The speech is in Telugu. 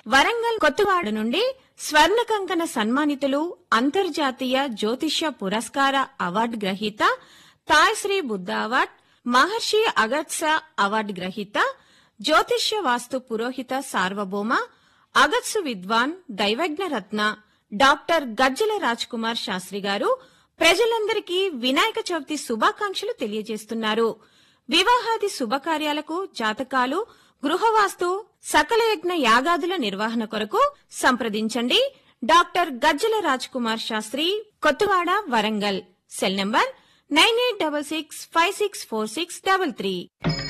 వరంగల్ కొత్తవాడ నుండి స్వర్ణ కంకణ సన్మానితులు, అంతర్జాతీయ జ్యోతిష్య పురస్కార అవార్డు గ్రహీత, తాయశ్రీ బుద్ధ అవార్డ్, మహర్షి అగత్స అవార్డు గ్రహీత, జ్యోతిష్య వాస్తు పురోహిత సార్వభౌమ, అగత్సు విద్వాన్, దైవజ్ఞ రత్న డాక్టర్ గజ్జల రాజ్ కుమార్ శాస్త్రి గారు ప్రజలందరికీ వినాయక చవితి శుభాకాంక్షలు తెలియజేస్తున్నారు. వివాహాది శుభకార్యాలకు, జాతకాలు, గృహవాస్తు, సకల యజ్ఞ యాగాదుల నిర్వహణ కొరకు సంప్రదించండి. డాక్టర్ గజ్జల రాజ్ కుమార్ శాస్త్రి, కొత్తవాడ, వరంగల్. Cell number 9866564633.